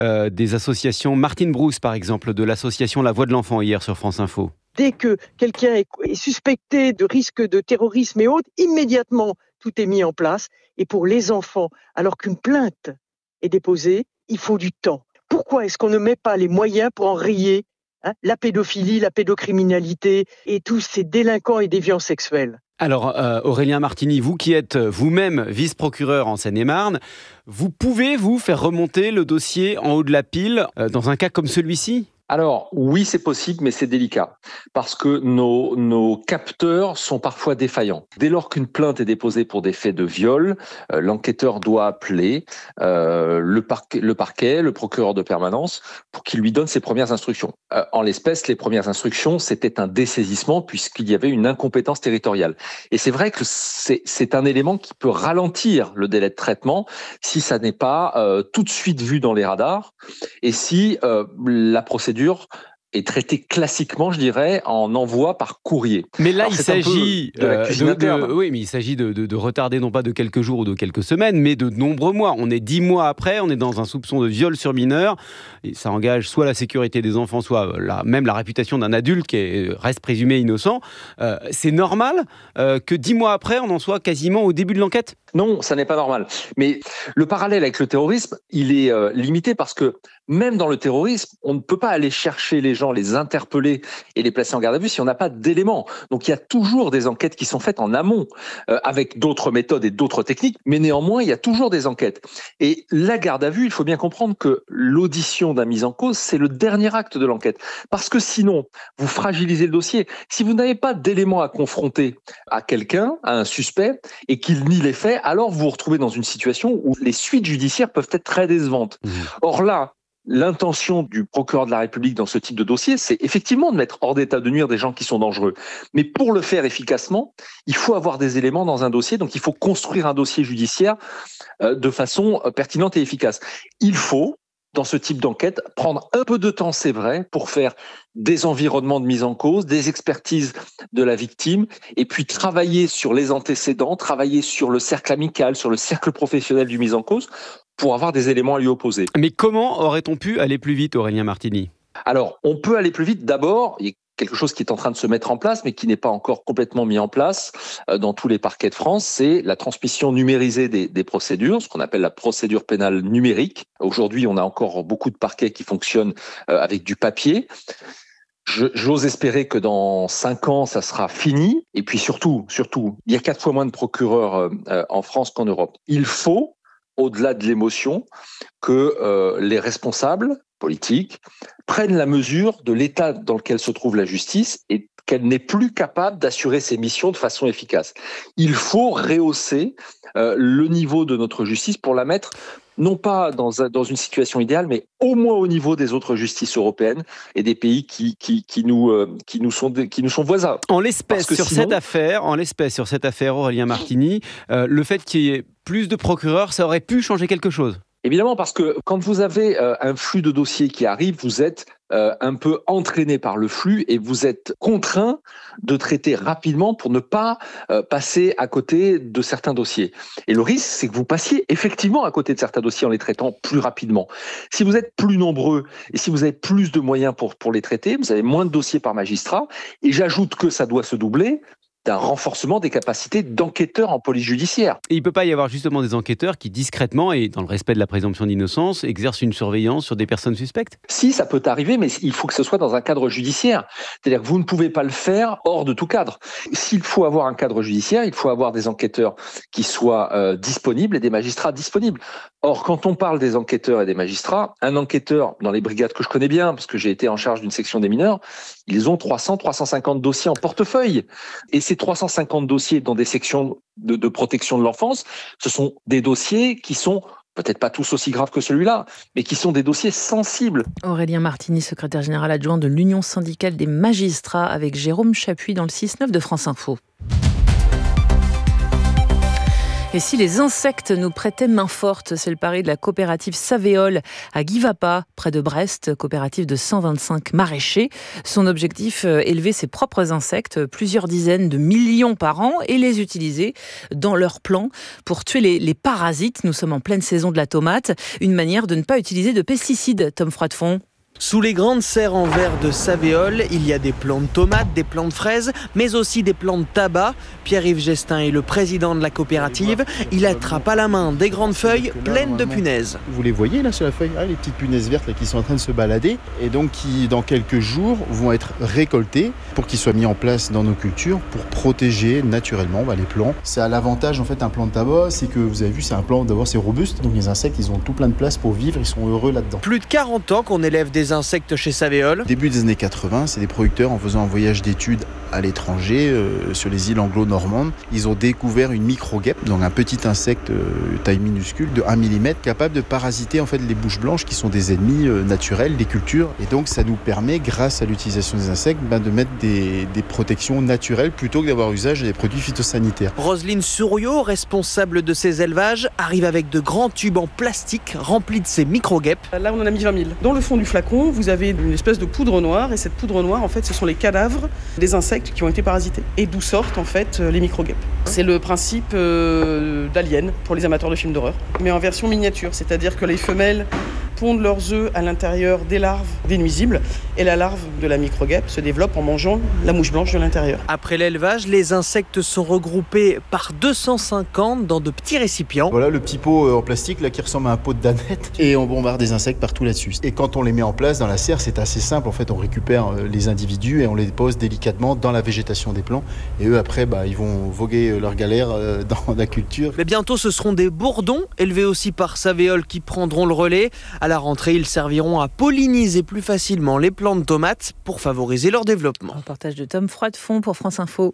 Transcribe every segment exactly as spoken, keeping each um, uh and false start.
euh, des associations. Martine Brousse, par exemple, de l'association La Voix de l'Enfant, hier sur France Info. Dès que quelqu'un est suspecté de risque de terrorisme et autres, immédiatement, tout est mis en place. Et pour les enfants, alors qu'une plainte est déposée, il faut du temps. Pourquoi est-ce qu'on ne met pas les moyens pour enrayer hein, la pédophilie, la pédocriminalité et tous ces délinquants et déviants sexuels ? Alors, euh, Aurélien Martini, vous qui êtes vous-même vice-procureur en Seine-et-Marne, vous pouvez, vous, faire remonter le dossier en haut de la pile euh, dans un cas comme celui-ci ? Alors, oui, c'est possible, mais c'est délicat, parce que nos, nos capteurs sont parfois défaillants. Dès lors qu'une plainte est déposée pour des faits de viol, euh, l'enquêteur doit appeler euh, le, parquet, le parquet, le procureur de permanence, pour qu'il lui donne ses premières instructions. Euh, en l'espèce, les premières instructions, c'était un dessaisissement, puisqu'il y avait une incompétence territoriale. Et c'est vrai que c'est, c'est un élément qui peut ralentir le délai de traitement si ça n'est pas euh, tout de suite vu dans les radars, et si euh, la procédure est traité classiquement, je dirais, en envoi par courrier. Mais là, Alors, il c'est s'agit de la cuisine de, interne. de, oui, mais il s'agit de, de, de retarder non pas de quelques jours ou de quelques semaines, mais de nombreux mois. On est dix mois après, on est dans un soupçon de viol sur mineur. Et ça engage soit la sécurité des enfants, soit la, même la réputation d'un adulte qui est, reste présumé innocent. Euh, c'est normal euh, que dix mois après, on en soit quasiment au début de l'enquête ? Non, ça n'est pas normal. Mais le parallèle avec le terrorisme, il est euh, limité parce que même dans le terrorisme, on ne peut pas aller chercher les gens, les interpeller et les placer en garde à vue si on n'a pas d'éléments. Donc il y a toujours des enquêtes qui sont faites en amont, euh, avec d'autres méthodes et d'autres techniques, mais néanmoins, il y a toujours des enquêtes. Et la garde à vue, il faut bien comprendre que l'audition d'un mis en cause, c'est le dernier acte de l'enquête. Parce que sinon, vous fragilisez le dossier. Si vous n'avez pas d'éléments à confronter à quelqu'un, à un suspect, et qu'il nie les faits, alors vous vous retrouvez dans une situation où les suites judiciaires peuvent être très décevantes. Mmh. Or là, l'intention du procureur de la République dans ce type de dossier, c'est effectivement de mettre hors d'état de nuire des gens qui sont dangereux. Mais pour le faire efficacement, il faut avoir des éléments dans un dossier, donc il faut construire un dossier judiciaire euh, de façon pertinente et efficace. Il faut, dans ce type d'enquête, prendre un peu de temps, c'est vrai, pour faire des environnements de mise en cause, des expertises de la victime, et puis travailler sur les antécédents, travailler sur le cercle amical, sur le cercle professionnel du mis en cause, pour avoir des éléments à lui opposer. Mais comment aurait-on pu aller plus vite, Aurélien Martini ? Alors, on peut aller plus vite. D'abord, il y a quelque chose qui est en train de se mettre en place, mais qui n'est pas encore complètement mis en place euh, dans tous les parquets de France, c'est la transmission numérisée des, des procédures, ce qu'on appelle la procédure pénale numérique. Aujourd'hui, on a encore beaucoup de parquets qui fonctionnent euh, avec du papier. Je, j'ose espérer que dans cinq ans, ça sera fini. Et puis surtout, surtout, il y a quatre fois moins de procureurs euh, en France qu'en Europe. Il faut, au-delà de l'émotion, que euh, les responsables politiques prennent la mesure de l'état dans lequel se trouve la justice et qu'elle n'est plus capable d'assurer ses missions de façon efficace. Il faut rehausser euh, le niveau de notre justice pour la mettre non pas dans, un, dans une situation idéale, mais au moins au niveau des autres justices européennes et des pays qui, qui, qui, nous, euh, qui, nous, sont, qui nous sont voisins. En l'espèce, sur sinon... cette affaire, en l'espèce, sur cette affaire, Aurélien Martini, euh, le fait qu'il y ait plus de procureurs, ça aurait pu changer quelque chose ? Évidemment, parce que quand vous avez euh, un flux de dossiers qui arrive, vous êtes euh, un peu entraîné par le flux et vous êtes contraint de traiter rapidement pour ne pas euh, passer à côté de certains dossiers. Et le risque, c'est que vous passiez effectivement à côté de certains dossiers en les traitant plus rapidement. Si vous êtes plus nombreux et si vous avez plus de moyens pour, pour les traiter, vous avez moins de dossiers par magistrat. Et j'ajoute que ça doit se doubler d'un renforcement des capacités d'enquêteurs en police judiciaire. Et il ne peut pas y avoir justement des enquêteurs qui, discrètement et dans le respect de la présomption d'innocence, exercent une surveillance sur des personnes suspectes ? Si, ça peut arriver, mais il faut que ce soit dans un cadre judiciaire. C'est-à-dire que vous ne pouvez pas le faire hors de tout cadre. S'il faut avoir un cadre judiciaire, il faut avoir des enquêteurs qui soient euh, disponibles et des magistrats disponibles. Or, quand on parle des enquêteurs et des magistrats, un enquêteur, dans les brigades que je connais bien, parce que j'ai été en charge d'une section des mineurs, ils ont trois cents, trois cent cinquante dossiers en portefeuille. Et ces trois cent cinquante dossiers dans des sections de, de protection de l'enfance, ce sont des dossiers qui sont peut-être pas tous aussi graves que celui-là, mais qui sont des dossiers sensibles. Aurélien Martini, secrétaire général adjoint de l'Union syndicale des magistrats, avec Jérôme Chapuis dans le six neuf de France Info. Et si les insectes nous prêtaient main forte, c'est le pari de la coopérative Savéole à Guivapa, près de Brest, coopérative de cent vingt-cinq maraîchers. Son objectif, élever ses propres insectes, plusieurs dizaines de millions par an, et les utiliser dans leur plan pour tuer les, les parasites. Nous sommes en pleine saison de la tomate, une manière de ne pas utiliser de pesticides, Tom Froidefond. Sous les grandes serres en verre de Savéole, il y a des plants de tomates, des plants de fraises, mais aussi des plants de tabac. Pierre-Yves Gestin est le président de la coopérative. Il attrape à la main des grandes feuilles pleines de punaises. Vous les voyez là sur la feuille, ah, les petites punaises vertes là, qui sont en train de se balader et donc qui dans quelques jours vont être récoltées pour qu'ils soient mis en place dans nos cultures pour protéger naturellement bah, les plants. Ça a l'avantage en fait un plant de tabac, c'est que vous avez vu c'est un plant d'abord c'est robuste, donc les insectes ils ont tout plein de place pour vivre, ils sont heureux là-dedans. Plus de quarante ans qu'on élève des insectes chez Savéole. Début des années quatre-vingts, c'est des producteurs en faisant un voyage d'études à l'étranger euh, sur les îles anglo-normandes. Ils ont découvert une micro-guêpe, donc un petit insecte euh, taille minuscule de un millimètre capable de parasiter en fait les bouches blanches qui sont des ennemis euh, naturels des cultures. Et donc ça nous permet, grâce à l'utilisation des insectes, ben, de mettre des, des protections naturelles plutôt que d'avoir usage des produits phytosanitaires. Roselyne Souriau, responsable de ces élevages, arrive avec de grands tubes en plastique remplis de ces micro-guêpes. Là on en a mis vingt mille. Dans le fond du flacon, vous avez une espèce de poudre noire et cette poudre noire en fait ce sont les cadavres des insectes qui ont été parasités et d'où sortent en fait les micro-guêpes. C'est le principe euh, d'Alien pour les amateurs de films d'horreur, mais en version miniature, c'est-à-dire que les femelles pondent leurs œufs à l'intérieur des larves des nuisibles et la larve de la micro-guêpe se développe en mangeant la mouche blanche de l'intérieur. Après l'élevage, les insectes sont regroupés par deux cent cinquante dans de petits récipients. Voilà le petit pot en plastique là qui ressemble à un pot de danette et on bombarde des insectes partout là-dessus. Et quand on les met en place dans la serre, c'est assez simple en fait, on récupère les individus et on les pose délicatement dans la végétation des plants et eux après bah, ils vont voguer leur galère dans la culture. Mais bientôt ce seront des bourdons élevés aussi par Savéole qui prendront le relais. À la rentrée, ils serviront à polliniser plus facilement les plants de tomates pour favoriser leur développement. Reportage de Tom Froidefond pour France Info.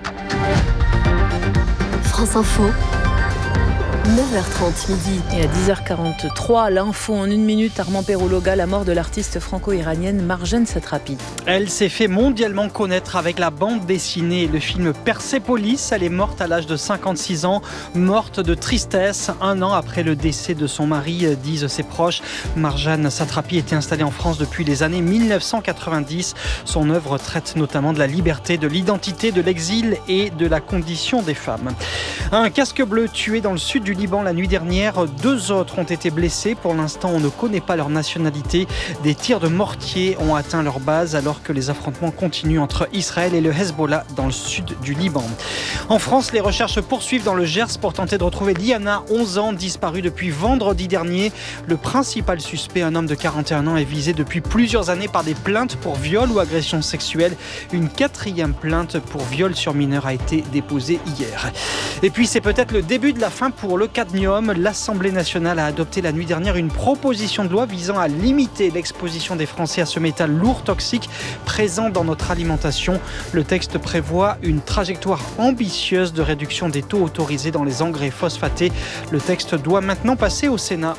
France Info. neuf heures trente midi. Et à dix heures quarante-trois, l'info en une minute, Armand Perologa, la mort de l'artiste franco-iranienne Marjane Satrapi. Elle s'est fait mondialement connaître avec la bande dessinée et le film Persépolis. Elle est morte à l'âge de cinquante-six ans, morte de tristesse, un an après le décès de son mari, disent ses proches. Marjane Satrapi était installée en France depuis les années mille neuf cent quatre-vingt-dix. Son œuvre traite notamment de la liberté, de l'identité, de l'exil et de la condition des femmes. Un casque bleu tué dans le sud du Liban la nuit dernière. Deux autres ont été blessés. Pour l'instant, on ne connaît pas leur nationalité. Des tirs de mortier ont atteint leur base alors que les affrontements continuent entre Israël et le Hezbollah dans le sud du Liban. En France, les recherches se poursuivent dans le Gers pour tenter de retrouver Diana, onze ans, disparue depuis vendredi dernier. Le principal suspect, un homme de quarante et un ans, est visé depuis plusieurs années par des plaintes pour viol ou agression sexuelle. Une quatrième plainte pour viol sur mineur a été déposée hier. Et puis, c'est peut-être le début de la fin pour le cadmium. L'Assemblée nationale a adopté la nuit dernière une proposition de loi visant à limiter l'exposition des Français à ce métal lourd toxique présent dans notre alimentation. Le texte prévoit une trajectoire ambitieuse de réduction des taux autorisés dans les engrais phosphatés. Le texte doit maintenant passer au Sénat.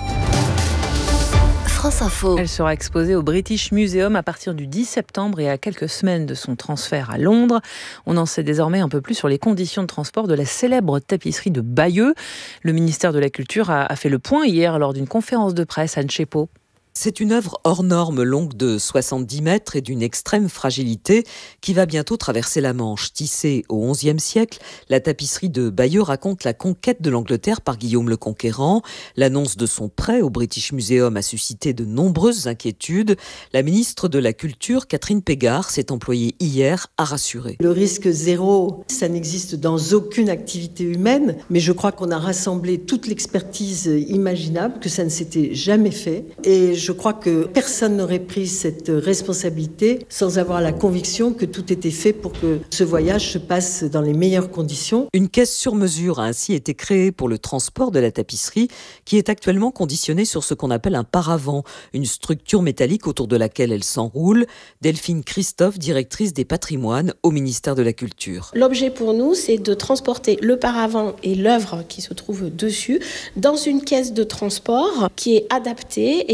France Info. Elle sera exposée au British Museum à partir du dix septembre et à quelques semaines de son transfert à Londres. On en sait désormais un peu plus sur les conditions de transport de la célèbre tapisserie de Bayeux. Le ministère de la Culture a fait le point hier lors d'une conférence de presse à Anne Chepot. C'est une œuvre hors norme, longue de soixante-dix mètres et d'une extrême fragilité qui va bientôt traverser la Manche. Tissée au onzième siècle, la tapisserie de Bayeux raconte la conquête de l'Angleterre par Guillaume le Conquérant. L'annonce de son prêt au British Museum a suscité de nombreuses inquiétudes. La ministre de la Culture, Catherine Pégard, s'est employée hier à rassurer. Le risque zéro, ça n'existe dans aucune activité humaine, mais je crois qu'on a rassemblé toute l'expertise imaginable, que ça ne s'était jamais fait. Et je Je crois que personne n'aurait pris cette responsabilité sans avoir la conviction que tout était fait pour que ce voyage se passe dans les meilleures conditions. Une caisse sur mesure a ainsi été créée pour le transport de la tapisserie qui est actuellement conditionnée sur ce qu'on appelle un paravent, une structure métallique autour de laquelle elle s'enroule. Delphine Christophe, directrice des patrimoines au ministère de la Culture. L'objet pour nous, c'est de transporter le paravent et l'œuvre qui se trouve dessus dans une caisse de transport qui est adaptée et qui permet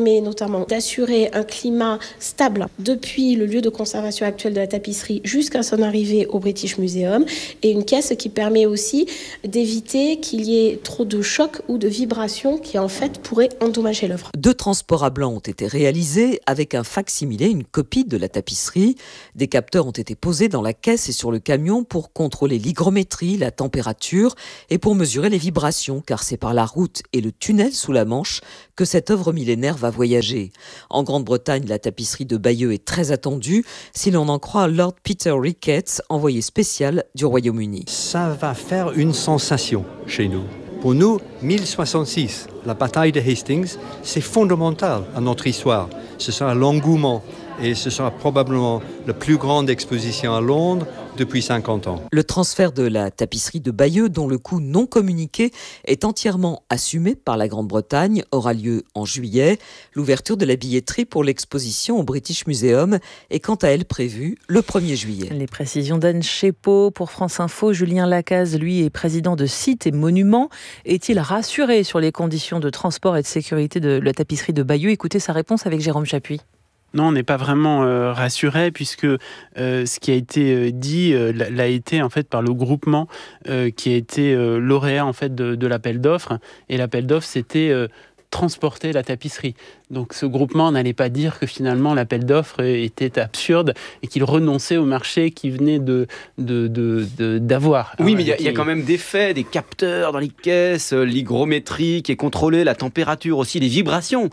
permet notamment d'assurer un climat stable depuis le lieu de conservation actuel de la tapisserie jusqu'à son arrivée au British Museum, et une caisse qui permet aussi d'éviter qu'il y ait trop de chocs ou de vibrations qui en fait pourraient endommager l'œuvre. Deux transports à blanc ont été réalisés avec un fac-similé, une copie de la tapisserie. Des capteurs ont été posés dans la caisse et sur le camion pour contrôler l'hygrométrie, la température et pour mesurer les vibrations, car c'est par la route et le tunnel sous la Manche que cette œuvre millénaire va voyager. En Grande-Bretagne, la tapisserie de Bayeux est très attendue, si l'on en croit Lord Peter Ricketts, envoyé spécial du Royaume-Uni. Ça va faire une sensation chez nous. Pour nous, mille soixante-six, la bataille de Hastings, c'est fondamental à notre histoire. Ce sera l'engouement et ce sera probablement la plus grande exposition à Londres depuis cinquante ans. Le transfert de la tapisserie de Bayeux, dont le coût non communiqué est entièrement assumé par la Grande-Bretagne, aura lieu en juillet. L'ouverture de la billetterie pour l'exposition au British Museum est quant à elle prévue le premier juillet. Les précisions d'Anne Chépeau pour France Info. Julien Lacaze, lui, est président de Sites et Monuments. Est-il rassuré sur les conditions de transport et de sécurité de la tapisserie de Bayeux? Écoutez sa réponse avec Jérôme Chapuis. Non, on n'est pas vraiment euh, rassuré puisque euh, ce qui a été euh, dit euh, l'a été en fait par le groupement euh, qui a été euh, lauréat en fait de, de l'appel d'offres, et l'appel d'offres c'était euh, transporter la tapisserie. Donc ce groupement n'allait pas dire que finalement l'appel d'offres était absurde et qu'il renonçait au marché qu'il venait de, de, de, de, d'avoir. Oui, mais il y, y a quand même des faits, des capteurs dans les caisses, l'hygrométrie qui est contrôlée, la température aussi, les vibrations.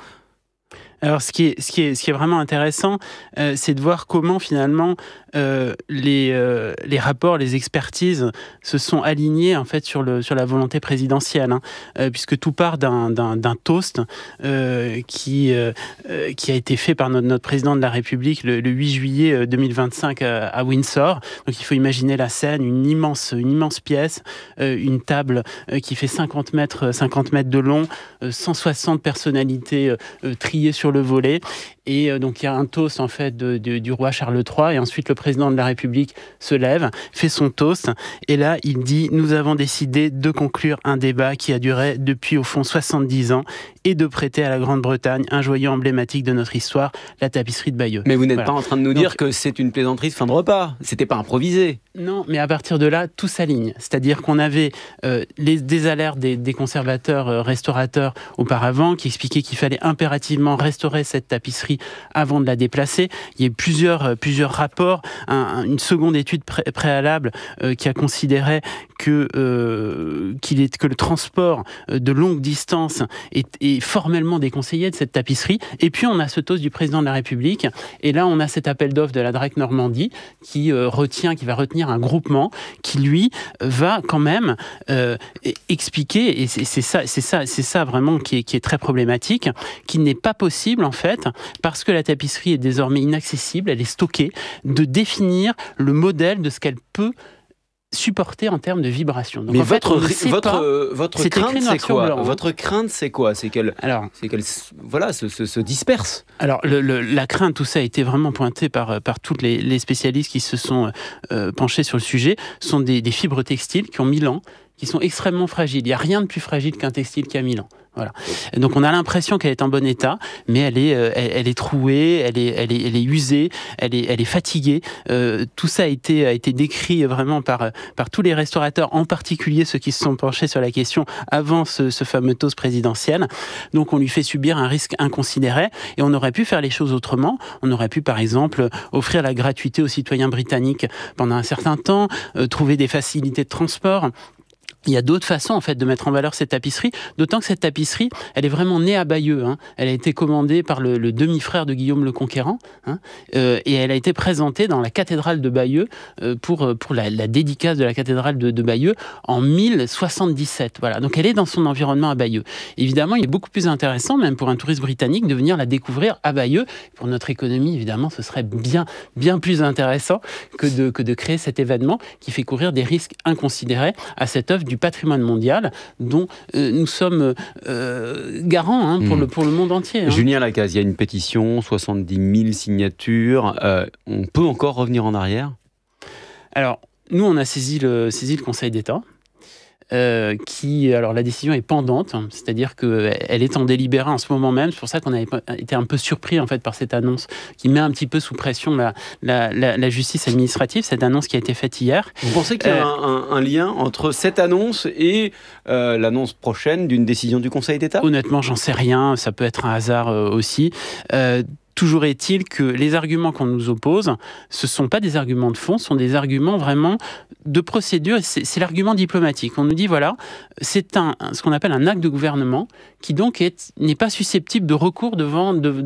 Alors, ce qui est, ce qui est, ce qui est vraiment intéressant, euh, c'est de voir comment finalement euh, les, euh, les rapports, les expertises se sont alignés en fait sur, le, sur la volonté présidentielle, hein, euh, puisque tout part d'un, d'un, d'un toast euh, qui, euh, qui a été fait par notre, notre président de la République le, le huit juillet deux mille vingt-cinq à, à Windsor. Donc, il faut imaginer la scène, une immense, une immense pièce, euh, une table euh, qui fait cinquante mètres, cinquante mètres de long, euh, cent soixante personnalités euh, triées sur le volet, et euh, donc il y a un toast en fait de, de, du roi Charles trois, et ensuite le président de la République se lève, fait son toast, et là il dit: nous avons décidé de conclure un débat qui a duré depuis au fond soixante-dix ans et de prêter à la Grande-Bretagne un joyau emblématique de notre histoire, la tapisserie de Bayeux. Mais vous n'êtes voilà. pas en train de nous donc, dire que c'est une plaisanterie de fin de repas, c'était pas improvisé. Non, mais à partir de là, tout s'aligne. C'est-à-dire qu'on avait euh, les, des alertes des, des conservateurs, euh, restaurateurs auparavant, qui expliquaient qu'il fallait impérativement restaurer cette tapisserie avant de la déplacer. Il y a eu plusieurs, euh, plusieurs rapports, un, une seconde étude pré- préalable euh, qui a considéré que, euh, qu'il est, que le transport euh, de longue distance est, est formellement déconseillé de cette tapisserie. Et puis on a ce toast du président de la République, et là on a cet appel d'offres de la D R A C Normandie qui euh, retient, qui va retenir un groupement qui lui va quand même euh, expliquer, et c'est, c'est ça, c'est ça, c'est ça vraiment qui est, qui est très problématique, qu'il n'est pas possible en fait, parce que la tapisserie est désormais inaccessible, elle est stockée, de définir le modèle de ce qu'elle peut supporter en termes de vibration. Donc, mais en votre fait, votre pas, euh, votre c'est crainte c'est quoi blanc, hein. Votre crainte c'est quoi C'est qu'elle alors c'est qu'elle voilà se, se, se disperse. Alors le, le, la crainte, tout ça a été vraiment pointé par par tous les, les spécialistes qui se sont euh, penchés sur le sujet. Ce sont des, des fibres textiles qui ont mille ans, qui sont extrêmement fragiles. Il n'y a rien de plus fragile qu'un textile qui a mille ans. Voilà. Et donc on a l'impression qu'elle est en bon état, mais elle est, euh, elle, elle est trouée, elle est, elle est, elle est usée, elle est, elle est fatiguée. Euh, tout ça a été, a été décrit vraiment par, par tous les restaurateurs, en particulier ceux qui se sont penchés sur la question avant ce, ce fameux toast présidentiel. Donc on lui fait subir un risque inconsidéré, et on aurait pu faire les choses autrement. On aurait pu par exemple offrir la gratuité aux citoyens britanniques pendant un certain temps, euh, trouver des facilités de transport. Il y a d'autres façons en fait de mettre en valeur cette tapisserie, d'autant que cette tapisserie, elle est vraiment née à Bayeux. Hein. Elle a été commandée par le, le demi-frère de Guillaume le Conquérant, hein, euh, et elle a été présentée dans la cathédrale de Bayeux euh, pour pour la, la dédicace de la cathédrale de, de Bayeux en mille soixante-dix-sept. Voilà, donc elle est dans son environnement à Bayeux. Évidemment, il est beaucoup plus intéressant, même pour un touriste britannique, de venir la découvrir à Bayeux. Pour notre économie, évidemment, ce serait bien bien plus intéressant que de que de créer cet événement qui fait courir des risques inconsidérés à cette œuvre du patrimoine mondial dont euh, nous sommes euh, garants hein, pour, mmh. le, pour le monde entier. Hein. Julien Lacaze, il y a une pétition, soixante-dix mille signatures. Euh, on peut encore revenir en arrière ? Alors, nous, on a saisi le, saisi le Conseil d'État. euh, qui, alors la décision est pendante, hein, c'est-à-dire qu'elle est en délibéré en ce moment même. C'est pour ça qu'on a été un peu surpris en fait par cette annonce qui met un petit peu sous pression la, la, la, la justice administrative, cette annonce qui a été faite hier. Vous pensez qu'il y a euh, un, un, un lien entre cette annonce et euh, l'annonce prochaine d'une décision du Conseil d'État ? Honnêtement, j'en sais rien. Ça peut être un hasard euh, aussi. Euh, Toujours est-il que les arguments qu'on nous oppose, ce ne sont pas des arguments de fond, ce sont des arguments vraiment de procédure. C'est, c'est l'argument diplomatique. On nous dit, voilà, c'est un, ce qu'on appelle un acte de gouvernement qui donc est, n'est pas susceptible de recours devant, de,